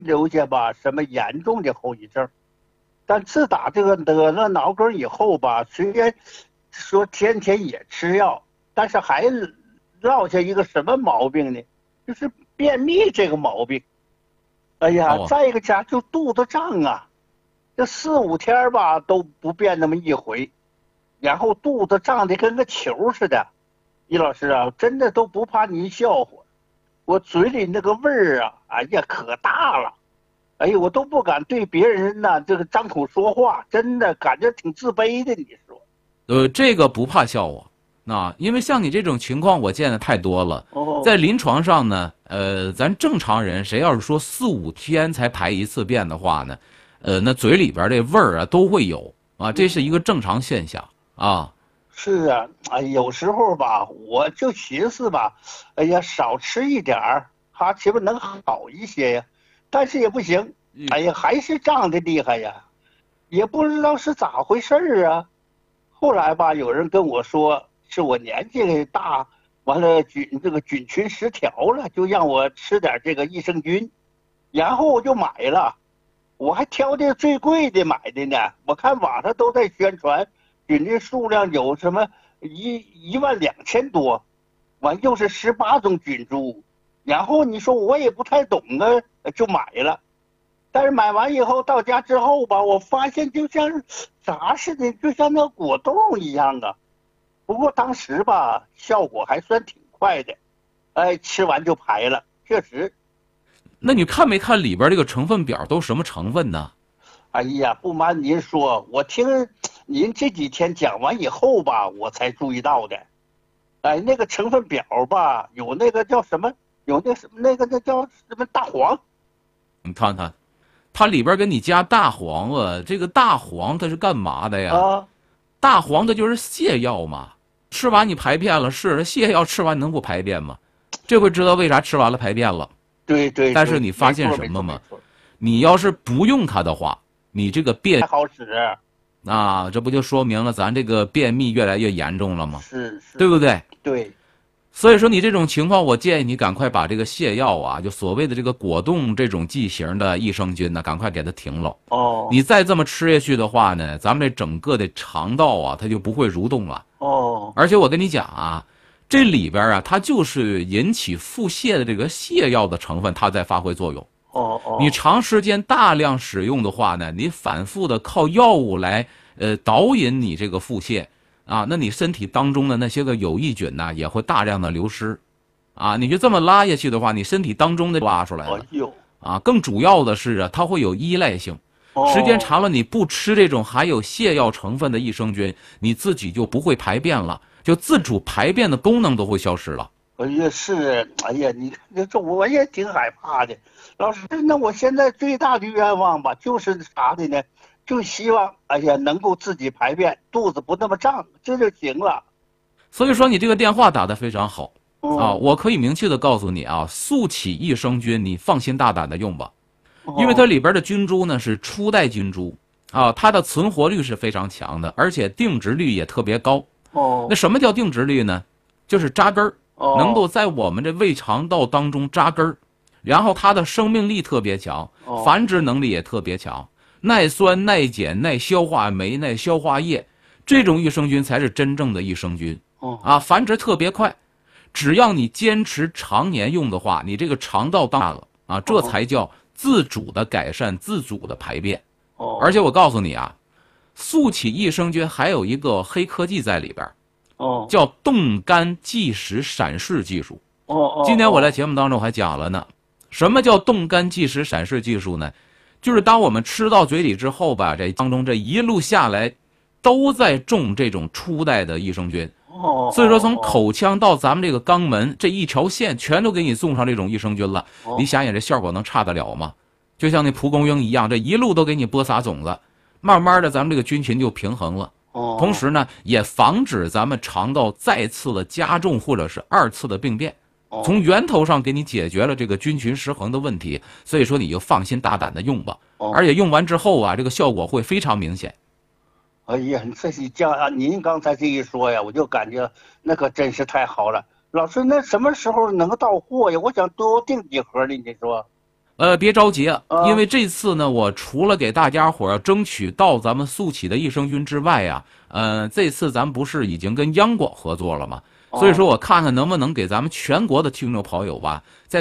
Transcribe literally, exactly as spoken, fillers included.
留下吧什么严重的后遗症。但自打这个得了脑梗以后吧，虽然说天天也吃药，但是还落下一个什么毛病呢？就是便秘这个毛病。哎呀， 哦， 再一个家就肚子胀啊，这四五天吧都不便那么一回，然后肚子胀得跟个球似的。易老师啊，真的都不怕您笑话，我嘴里那个味儿啊，哎呀可大了。哎呀，我都不敢对别人呐这个张口说话，真的感觉挺自卑的。你说？ 呃，这个不怕笑话，那因为像你这种情况，我见的太多了。 哦， 在临床上呢，呃，咱正常人谁要是说四五天才排一次便的话呢，呃，那嘴里边这味儿啊都会有啊，这是一个正常现象啊。 是啊，哎，有时候吧，我就寻思吧，哎呀，少吃一点儿，哈，岂不能好一些呀？但是也不行，哎呀，还是胀的厉害呀，也不知道是咋回事儿啊。后来吧，有人跟我说是我年纪大，完了菌这个菌群失调了，就让我吃点这个益生菌，然后我就买了，我还挑的最贵的买的呢。我看网上都在宣传，菌的数量有什么一一万两千多，完又是十八种菌株，然后你说我也不太懂啊，就买了。但是买完以后到家之后吧，我发现就像是啥似的，就像那果冻一样啊。不过当时吧，效果还算挺快的，哎，吃完就排了，确实。 那你看没看里边这个成分表都什么成分呢？ 哎呀，不瞒您说，我听您这几天讲完以后吧，我才注意到的。哎，那个成分表吧，有那个叫什么，有那什么那个那叫什么大黄。 你看看，它里边给你加大黄啊，这个大黄它是干嘛的呀？ 啊， 大黄它就是泻药嘛，吃完你排便了，是泻药吃完能不排便吗？这回知道为啥吃完了排便了。 对对但是对， 你发现没错没什么吗？ 错没错， 你要是不用它的话，你这个便太好使。 啊，这不就说明了咱这个便秘越来越严重了吗？ 是是， 对不对？ 对。 所以说你这种情况，我建议你赶快把这个泻药啊，就所谓的这个果冻这种剂型的益生菌呢，赶快给它停了。 哦你再这么吃下去的话呢，咱们这整个的肠道啊，它就不会蠕动了。 哦而且我跟你讲啊，这里边啊，它就是引起腹泻的这个泻药的成分，它在发挥作用。 哦哦， 你长时间大量使用的话呢，你反复的靠药物来呃导引你这个腹泻啊，那你身体当中的那些个有益菌呢也会大量的流失，啊，你就这么拉下去的话，你身体当中的拉出来了哎呦， 啊。更主要的是啊，它会有依赖性，时间哦， 长了你不吃这种含有泻药成分的益生菌，你自己就不会排便了，就自主排便的功能都会消失了。 哎呀是，哎呀，你看这我也挺害怕的。老师，那我现在最大的愿望吧，就是啥的呢？就希望哎呀能够自己排便，肚子不那么胀，这就行了。 所以说你这个电话打得非常好啊， 嗯， 我可以明确的告诉你啊，速起益生菌你放心大胆的用吧，因为它哦里边的菌株呢是初代菌株啊，它的存活率是非常强的，而且定植率也特别高。那哦什么叫定植率呢？就是扎根儿，能够哦在我们这胃肠道当中扎根儿，然后它的生命力特别强， 哦繁殖能力也特别强，耐酸、耐碱、耐消化酶、耐消化液，这种益生菌才是真正的益生菌哦啊，繁殖特别快。只要你坚持常年用的话，你这个肠道大了啊，这才叫自主的改善、自主的排便。 哦， 而且我告诉你啊，速起益生菌还有一个黑科技在里边， 哦叫冻干即时闪示技术。 哦哦， 今天我在节目当中还讲了呢，什么叫冻干即时闪示技术呢？就是当我们吃到嘴里之后吧，这当中这一路下来，都在种这种初代的益生菌。 哦， 所以说，从口腔到咱们这个肛门这一条线，全都给你送上这种益生菌了。你想想，这效果能差得了吗？就像那蒲公英一样，这一路都给你播撒种子，慢慢的咱们这个菌群就平衡了。 哦， 同时呢，也防止咱们肠道再次的加重或者是二次的病变，从源头上给你解决了这个菌群失衡的问题。所以说，你就放心大胆的用吧，而且用完之后啊，这个效果会非常明显。 哎呀，这一讲啊，您刚才这一说呀，我就感觉那可真是太好了。老师，那什么时候能够到货呀？我想多订几盒呢，你说？ 呃，别着急， 啊因为这次呢，我除了给大家伙儿争取到咱们速起的益生菌之外呀，呃，这次咱不是已经跟央广合作了吗？所以说我看看能不能给咱们全国的听众朋友吧，在